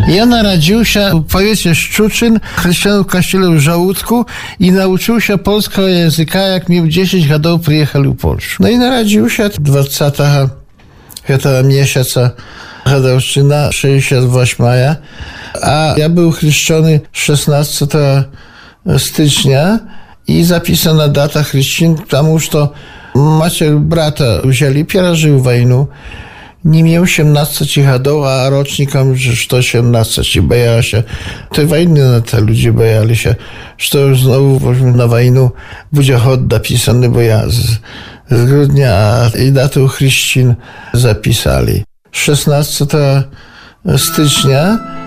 Ja narodził się w powiecie Szczuczyn, chrześcijan w kościele w Żołódku i nauczył się polskiego języka, jak miał 10 lat, przyjechał w Polskę. No i narodził się 20 miesiąca Radowszczyna, 68, a ja był chrzczony 16 stycznia i zapisana data chrzcin, tam już to macier brata wzięli, piera żył wojnu. Nie miał 18 lat, a rocznikom już to 18. Bojała się tej wojny, no te ludzie bojali się, że to już znowu na wojnę będzie chod napisany, bo ja z grudnia i datę chrzcin zapisali. 16 stycznia